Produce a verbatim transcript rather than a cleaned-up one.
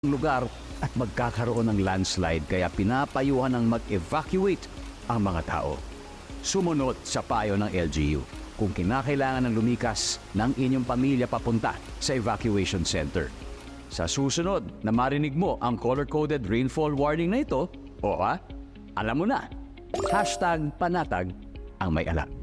lugar at magkakaroon ng landslide kaya pinapayuhan ng mag-evacuate ang mga tao. Sumunod sa payo ng L G U kung kinakailangan ng lumikas ng inyong pamilya papunta sa evacuation center. Sa susunod na marinig mo ang color-coded rainfall warning na ito, o ha, alam mo na, hashtag panatag ang may alam.